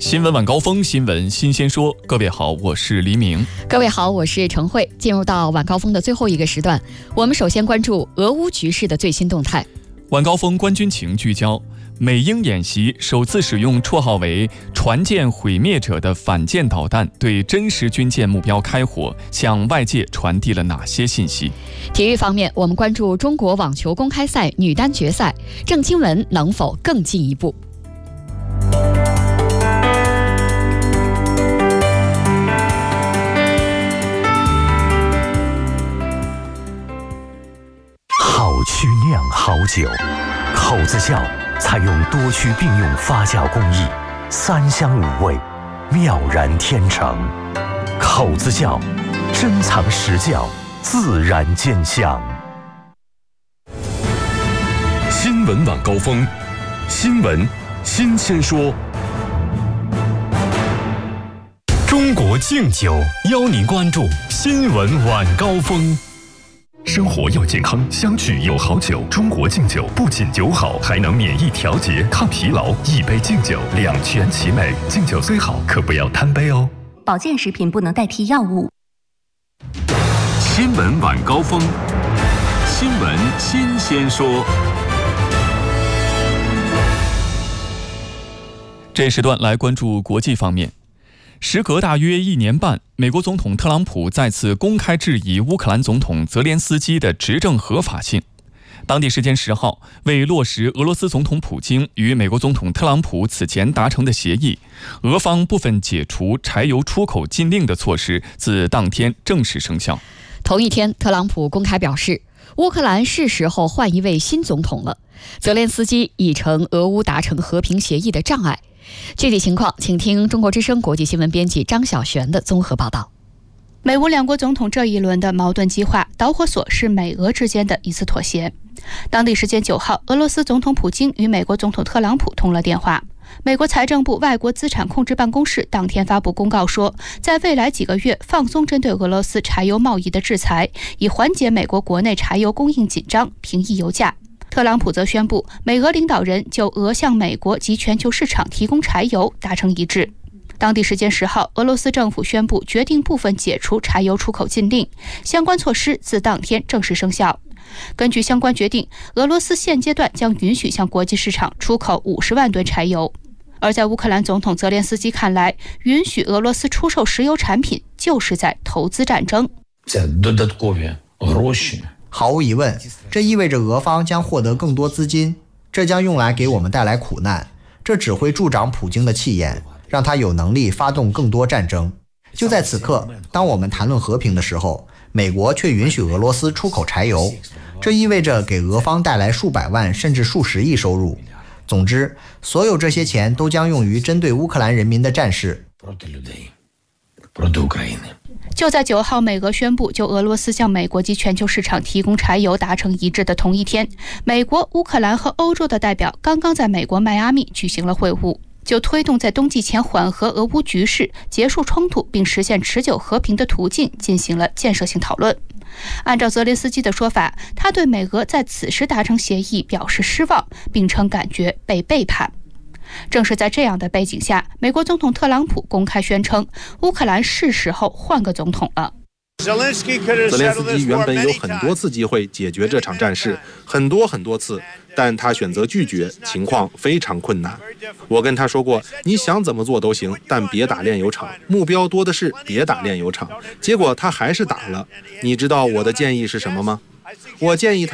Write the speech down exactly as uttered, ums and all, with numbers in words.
新闻晚高峰，新闻新鲜说。各位好，我是黎明。 各位好，我是程慧。进入到晚高峰的最后一个时段，我们首先关注俄乌局势的最新动态。 晚高峰观军情聚焦：美英演习首次使用绰号为“船舰毁灭者”的反舰导弹对真实军舰目标开火，向外界传递了哪些信息？ 体育方面，我们关注中国网球公开赛女单决赛，郑钦文能否更进一步？ 好曲酿好酒，口子窖采用多区并用发酵工艺，三香五味，妙然天成。口子窖，珍藏实窖，自然见香。 新闻晚高峰，新闻新鲜说。中国敬酒邀您关注新闻晚高峰。生活要健康，相聚有好酒。中国敬酒不仅酒好，还能免疫调节、抗疲劳。一杯敬酒，两全其美。敬酒虽好，可不要贪杯哦。 保健食品不能代替药物。 新闻晚高峰，新闻新鲜说。 这时段来关注国际方面。时隔大约一年半，美国总统特朗普再次公开质疑乌克兰总统泽连斯基的执政合法性。当地时间十号，为落实俄罗斯总统普京与美国总统特朗普此前达成的协议，俄方部分解除柴油出口禁令的措施自当天正式生效。 同一天，特朗普公开表示，乌克兰是时候换一位新总统了，泽连斯基已成俄乌达成和平协议的障碍。具体情况，请听中国之声国际新闻编辑张晓璇的综合报道。 美乌两国总统这一轮的矛盾激化，导火索是美俄之间的一次妥协。当地时间九号，俄罗斯总统普京与美国总统特朗普通了电话。美国财政部外国资产控制办公室当天发布公告说，在未来几个月放松针对俄罗斯柴油贸易的制裁，以缓解美国国内柴油供应紧张，平抑油价。特朗普则宣布，美俄领导人就俄向美国及全球市场提供柴油达成一致。当地时间十号，俄罗斯政府宣布决定部分解除柴油出口禁令，相关措施自当天正式生效。根据相关决定，俄罗斯现阶段将允许向国际市场出口五十万吨柴油。而在乌克兰总统泽连斯基看来，允许俄罗斯出售石油产品就是在投资战争。 毫无疑问，这意味着俄方将获得更多资金，这将用来给我们带来苦难，这只会助长普京的气焰，让他有能力发动更多战争。就在此刻，当我们谈论和平的时候，美国却允许俄罗斯出口柴油，这意味着给俄方带来数百万甚至数十亿收入。总之，所有这些钱都将用于针对乌克兰人民的战事。 就在九号，美俄宣布就俄罗斯向美国及全球市场提供柴油达成一致的同一天，美国、乌克兰和欧洲的代表刚刚在美国迈阿密举行了会晤，就推动在冬季前缓和俄乌局势、结束冲突并实现持久和平的途径进行了建设性讨论。按照泽连斯基的说法，他对美俄在此时达成协议表示失望，并称感觉被背叛。正是在这样的背景下，美国总统特朗普公开宣称，乌克兰是时候换个总统了。 泽连斯基原本有很多次机会解决这场战事，很多很多次，但他选择拒绝，情况非常困难。我跟他说过，你想怎么做都行，但别打炼油厂，目标多的是，别打炼油厂。结果他还是打了。你知道我的建议是什么吗？我建议他